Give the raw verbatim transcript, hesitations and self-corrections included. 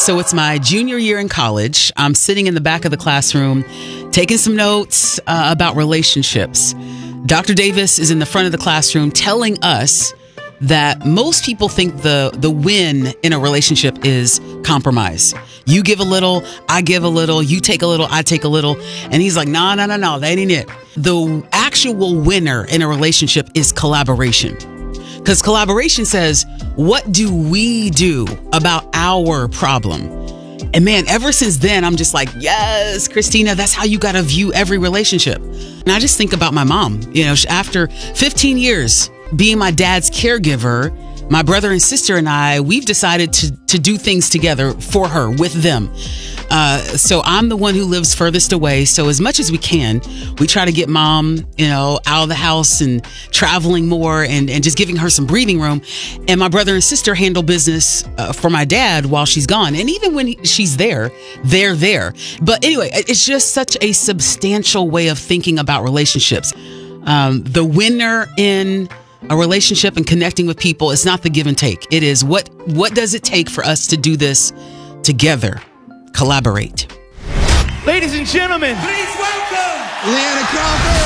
So it's my junior year in college. I'm sitting in the back of the classroom, taking some notes uh, about relationships. Doctor Davis is in the front of the classroom telling us that most people think the, the win in a relationship is compromise. You give a little, I give a little, you take a little, I take a little. And he's like, no, no, no, no, that ain't it. The actual winner in a relationship is collaboration. Because collaboration says, what do we do about our problem? And man, ever since then, I'm just like, yes, Christina, that's how you got to view every relationship. And I just think about my mom. You know, after fifteen years being my dad's caregiver, my brother and sister and I, we've decided to, to do things together for her, with them. Uh, so I'm the one who lives furthest away. So as much as we can, we try to get mom, you know, out of the house and traveling more and, and just giving her some breathing room. And my brother and sister handle business uh, for my dad while she's gone. And even when he, she's there, they're there. But anyway, it's just such a substantial way of thinking about relationships. Um, the winner in a relationship and connecting with people is not the give and take. It is what, what does it take for us to do this together? Collaborate. Ladies and gentlemen, please welcome Leanna Crawford.